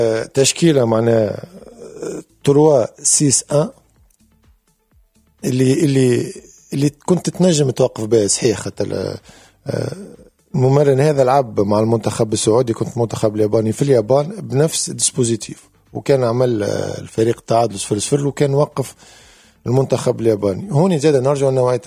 تشكيلة معناها 3-6-1 اللي كنت تنجم توقف بها صحيح. خاطر الممرن هذا لعب مع المنتخب السعودي، كنت منتخب الياباني في اليابان بنفس الديسبوزيتيف، وكان عمل الفريق تعادل 0-0 وكان وقف المنتخب الياباني. هوني زاد نرجع لنوعية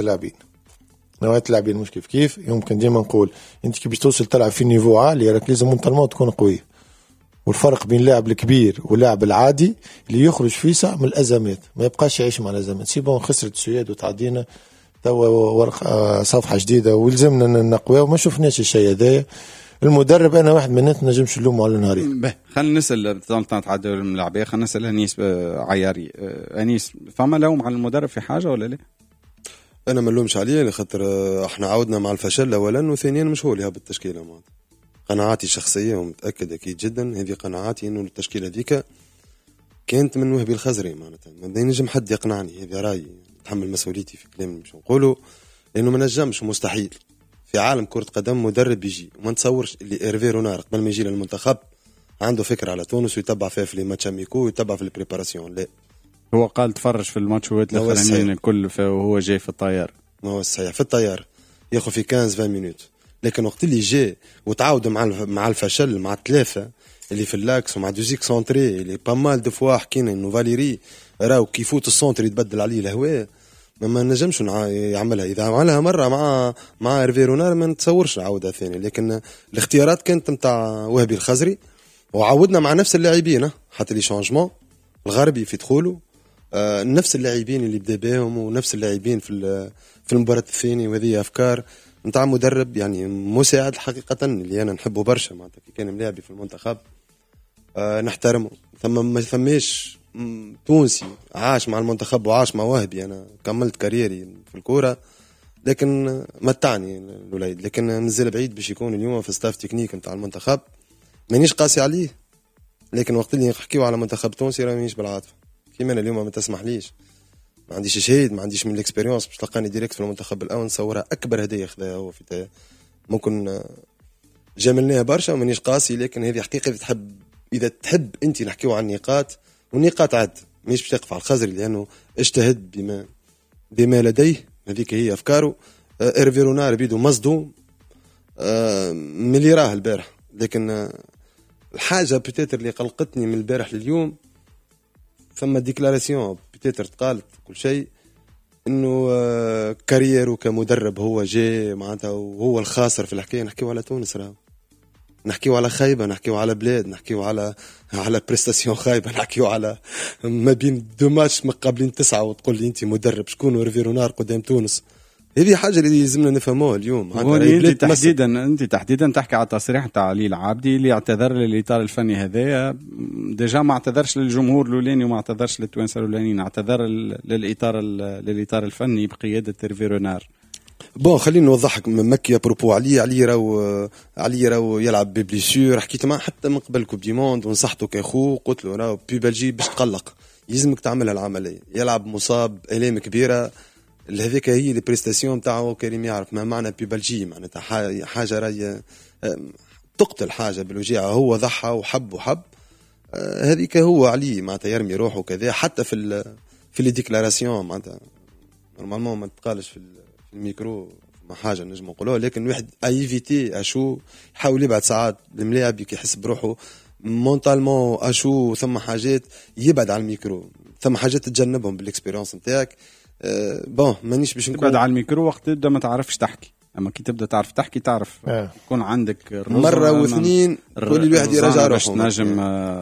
اللاعبين مش كيف يمكن ديما نقول انت كي باش توصل تلعب في نيفو عالي راك لازم منطلمون تكون قوي، والفرق بين اللاعب الكبير واللاعب العادي اللي يخرج فيسع من الأزمات ما يبقاش يعيش مع الأزمات. سيبون خسرت السويد وتعدينا توا ورقة صفحة جديدة ولزمنا نقوى وما شفناش الشيء هذا. المدرب أنا واحد من الناس نجمش نلومه على نهارين. خلينا نسأل تعدل الملاعبية، خلينا نسأل أنيس عياري. أنيس فما لوم على المدرب في حاجة ولا لا؟ أنا ما نلومش عليه لخاطر احنا عودنا مع الفشل أولا، وثانيا مش هو اللي هبط التشكيلة معنا. قناعاتي الشخصية ومتأكد أكيد جدا هذه قناعاتي إنه التشكيلة ديك كانت من وهبي الخزري معناتها. ما ينجم حد يقنعني، هذه رأيي تحمل مسؤوليتي في كلامي مش نقوله، لأنه ما نجمش مستحيل في عالم كرة قدم مدرب يجي وما نتصورش اللي إيرفي رونار قبل ما يجي للمنتخب عنده فكرة على تونس ويتبع فيها في الماتش أميكو ويتبع في البريباراسيون. لا، هو قال تفرج في الماتشات الأخرانيين الكل وهو جاي في الطيار. ما هو الصحيح في الطيار ياخذ في 15-20 مينوت، لكن وقت اللي جاء وتعاود مع الفشل مع الثلاثة اللي في اللاكس ومع دوزيك سونتري اللي بامال دو فوا حكينا انه فاليري راهو كيفوت السونتري يتبدل عليه الهواء ما نجمش يعملها. اذا عملها مرة مع ايرفي رونار ما نتصورش عودة ثانية، لكن الاختيارات كانت متاع وهبي الخزري وعودنا مع نفس اللاعبين حتى لي شانجمون الغربي في دخوله نفس اللاعبين اللي بدا بهم ونفس اللاعبين في المباراة الثانية. وهذه افكار نتاع مدرب يعني مساعد حقيقة اللي أنا نحبه برشا معناتها كي كان ملاعبي في المنتخب نحترمه. ما ثماش تونسي عاش مع المنتخب وعاش مع وهبي. أنا كملت كاريري في الكورة لكن متعني الوليد، لكن نزل بعيد باش يكون اليوم في ستاف تكنيك نتاع المنتخب. مانيش قاسي عليه، لكن وقت اللي نحكيو على منتخب تونسي راه مانيش بالعاطفة كيما أنا اليوم ما تسمح ليش، ما عنديش شهيد، ما عنديش من الاكسبيرينس باش تلقاني ديريكت في المنتخب الاول نصورها اكبر هديه خذاها هو في ممكن جاملناها برشا ومانيش قاسي، لكن هذه حقيقه اذا تحب انت نحكيو عن النقاط والنقاط عد مش باش تقف على الخزري لانه اجتهد بما لديه. هذيك هي افكاره. ايرفي رونار بيدو مصدوم من اللي راه البارح، لكن الحاجه بتاتر اللي قلقتني من البارح لليوم ثم ديكلاراسيون بتاتر تقالت كل شيء انه كاريره كمدرب هو جاي معناتها وهو الخاسر في الحكايه. نحكيو على تونس، راهو نحكيو على خايبه، نحكيو على بلاد، نحكيو على بريستاسيون خايبه، نحكيو على ما بين دو ماتش مقابلين 9 وتقول لي انت مدرب شكون ايرفي رونار قدام تونس. هذه حاجه اللي لازمنا نفهموها اليوم. انت تحديدا تحكي على التصريح تاع علي العابدي اللي اعتذر للاطار الفني هذايا. ديجا ما اعتذرش للجمهور الاولاني وما اعتذرش للتوانسه الاولانيين، اعتذر للاطار الفني بقياده ايرفي رونار. بون خليني نوضحك مكي بروبو علي راهو يلعب ببليسيور. حكيت معه حتى من قبل كوب دي موند ونصحته كاخو، قلت له راهو بي بلجي باش تقلق يلزمك تعملها العمليه، يلعب مصاب الام كبيره هذيك هي لي بريستاسيون تاعو. كريم يعرف ما معنى بيبلجي معناتها حاجه راهي تقتل حاجه بالوجيعه. هو ضحى وحب هذيك هو عليه معناتها يرمي روحه كذا. حتى في لي ديكلاراسيون معناتها نورمالمون ما تقالش في الميكرو ما حاجه نجم نقولوها، لكن واحد ايفيتي اشو يحاول يبعد ساعات الملاعب كي يحس بروحه مونتالمون اشو. ثم حاجات يبعد على الميكرو، ثم حاجات تتجنبهم بالاكسبيرينس نتاعك. بون مانيش باش تبعد على الميكرو وقت تبدا ما تعرفش تحكي، اما كي تبدا تعرف تحكي تعرف يكون عندك مره واثنين تولي الواحد يرجع روحه نجم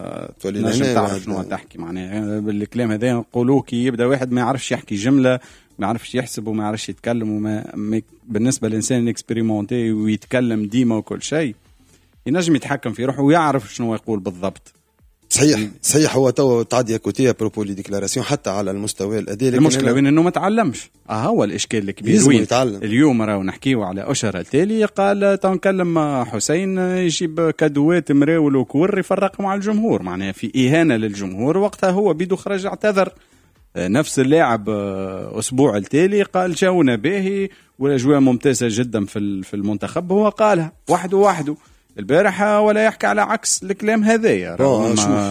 تعرف شنو تحكي. معناها بالكلام هذا نقولوه كي يبدا واحد ما يعرفش يحكي جمله، ما يعرفش يحسب وما يعرفش يتكلم بالنسبه للانسان الاكسبيريمونتي ويتكلم ديما وكل شيء ينجم يتحكم في روحه ويعرف شنو يقول بالضبط. صحيح هو تو تعدي كوتيه بروبو لي ديكلاراسيون حتى على المستوى الاداء. المشكله وين انه ما تعلمش. هو الاشكال الكبير وين اليوم راهو نحكيو على اشهر التالي قال تو نكلم حسين يجيب كادوات مراول وكور يفرق مع الجمهور، معناها في اهانه للجمهور. وقتها هو بيدو خرج اعتذر. نفس اللاعب اسبوع التالي قال جاونا باهي والاجواء ممتازه جدا في المنتخب. هو قالها وحده البارح ولا يحكي على عكس الكلام هذايا.